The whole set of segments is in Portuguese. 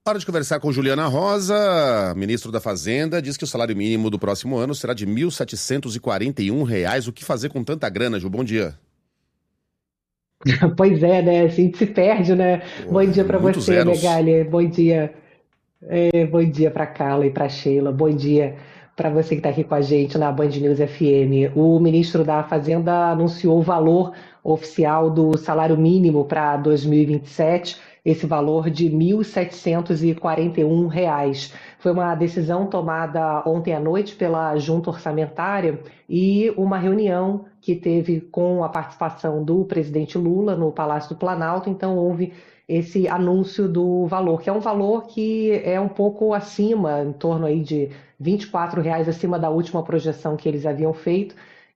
Hora de conversar com Juliana Rosa, ministro da Fazenda, diz que o salário mínimo do próximo ano será de R$ 1.741. O que fazer com tanta grana, Ju? Bom dia. Pois é, né? A gente se perde, né? Bom Porra, dia para muitos você, zeros. Megali. Bom dia. Bom dia para Carla e para Sheila. Bom dia para você que está aqui com a gente na Band News FM. O ministro da Fazenda anunciou o valor oficial do salário mínimo para 2027, esse valor de R$ 1.741. Foi uma decisão tomada ontem à noite pela Junta Orçamentária e uma reunião que teve com a participação do presidente Lula no Palácio do Planalto. Então, houve esse anúncio do valor, que é um valor que é um pouco acima, em torno aí de R$ 24 acima da última projeção que eles haviam feito,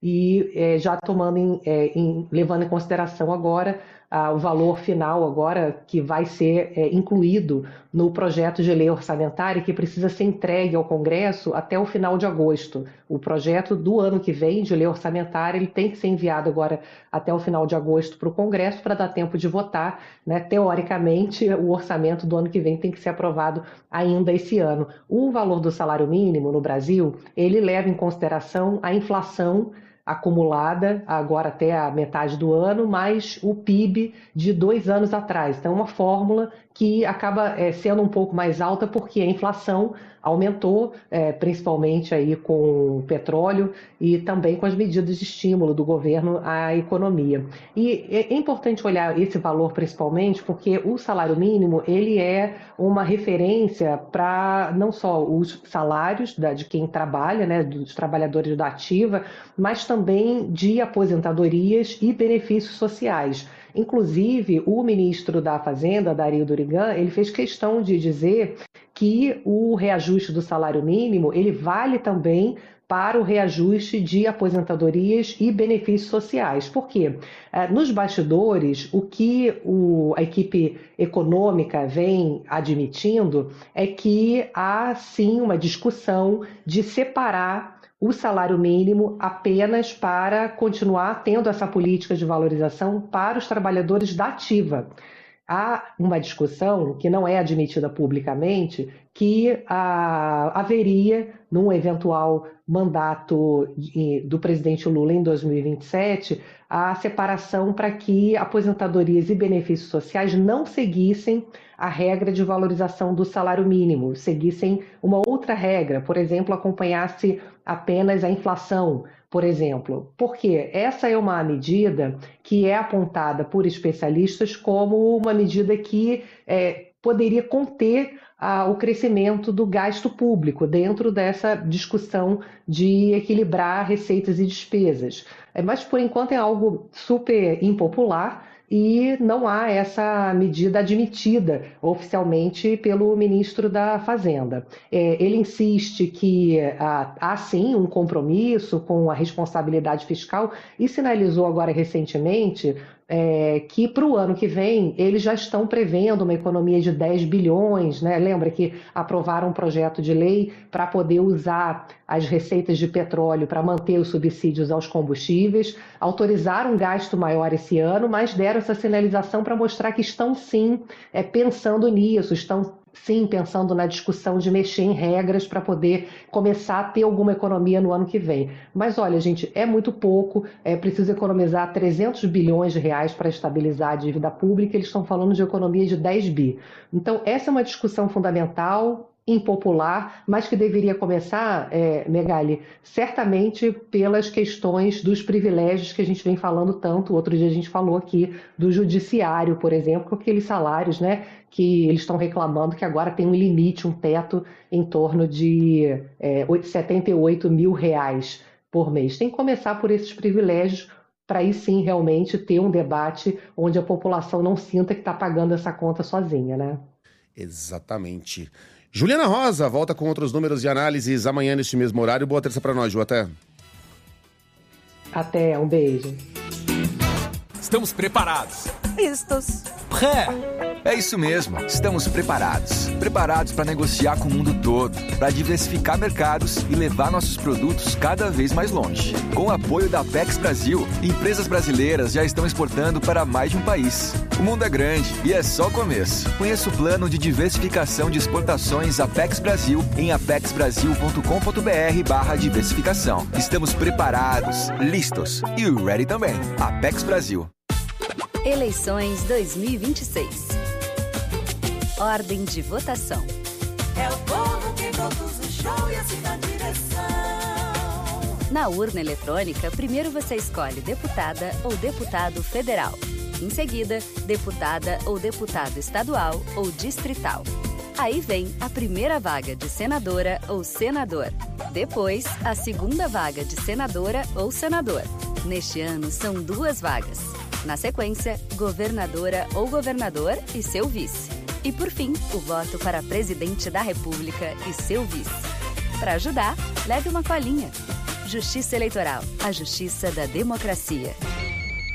e já tomando levando em consideração agora o valor final agora que vai ser incluído no projeto de lei orçamentária que precisa ser entregue ao Congresso até o final de agosto. O projeto do ano que vem de lei orçamentária ele tem que ser enviado agora até o final de agosto para o Congresso para dar tempo de votar, né? Teoricamente, o orçamento do ano que vem tem que ser aprovado ainda esse ano. O valor do salário mínimo no Brasil, ele leva em consideração a inflação acumulada agora até a metade do ano, mais o PIB de 2 anos atrás. Então, é uma fórmula que acaba sendo um pouco mais alta porque a inflação aumentou, principalmente aí com o petróleo e também com as medidas de estímulo do governo à economia. E é importante olhar esse valor principalmente porque o salário mínimo ele é uma referência para não só os salários de quem trabalha, né, dos trabalhadores da ativa, mas também de aposentadorias e benefícios sociais. Inclusive, o ministro da Fazenda, Dario Durigan, ele fez questão de dizer que o reajuste do salário mínimo ele vale também para o reajuste de aposentadorias e benefícios sociais. Por quê? Nos bastidores, o que a equipe econômica vem admitindo é que há sim uma discussão de separar o salário mínimo apenas para continuar tendo essa política de valorização para os trabalhadores da ativa. Há uma discussão que não é admitida publicamente que haveria, num eventual mandato do presidente Lula em 2027, a separação para que aposentadorias e benefícios sociais não seguissem a regra de valorização do salário mínimo, seguissem uma outra regra, por exemplo, acompanhasse apenas a inflação, por exemplo. Porque essa é uma medida que é apontada por especialistas como uma medida que poderia conter o crescimento do gasto público dentro dessa discussão de equilibrar receitas e despesas. Mas, por enquanto, é algo super impopular e não há essa medida admitida oficialmente pelo ministro da Fazenda. Ele insiste que há sim um compromisso com a responsabilidade fiscal e sinalizou agora recentemente que para o ano que vem eles já estão prevendo uma economia de 10 bilhões, né? Lembra que aprovaram um projeto de lei para poder usar as receitas de petróleo para manter os subsídios aos combustíveis, autorizaram um gasto maior esse ano, mas deram essa sinalização para mostrar que estão sim pensando nisso, estão sim pensando na discussão de mexer em regras para poder começar a ter alguma economia no ano que vem. Mas olha, gente, é muito pouco, é preciso economizar 300 bilhões de reais para estabilizar a dívida pública, eles estão falando de economia de 10 bi. Então, essa é uma discussão fundamental, impopular, mas que deveria começar, Megali, certamente pelas questões dos privilégios que a gente vem falando tanto. Outro dia a gente falou aqui do judiciário, por exemplo, com aqueles salários, né, que eles estão reclamando que agora tem um limite, um teto em torno de R$ 78 mil por mês. Tem que começar por esses privilégios para aí sim realmente ter um debate onde a população não sinta que está pagando essa conta sozinha, né? Exatamente. Juliana Rosa volta com outros números e análises amanhã neste mesmo horário. Boa terça para nós, Ju. Até. Até, um beijo. Estamos preparados. Vistos. Pré. É isso mesmo, estamos preparados. Preparados para negociar com o mundo todo, para diversificar mercados e levar nossos produtos cada vez mais longe. Com o apoio da Apex Brasil, empresas brasileiras já estão exportando para mais de um país. O mundo é grande e é só o começo. Conheça o plano de diversificação de exportações Apex Brasil em apexbrasil.com.br/diversificação. Estamos preparados, listos e ready também. Apex Brasil. Eleições 2026. Ordem de votação. É o povo que conduz o show e assim dá direção. Na urna eletrônica, primeiro você escolhe deputada ou deputado federal. Em seguida, deputada ou deputado estadual ou distrital. Aí vem a primeira vaga de senadora ou senador. Depois, a segunda vaga de senadora ou senador. Neste ano, são 2 vagas. Na sequência, governadora ou governador e seu vice. E por fim, o voto para presidente da República e seu vice. Para ajudar, leve uma colinha. Justiça Eleitoral, a justiça da democracia.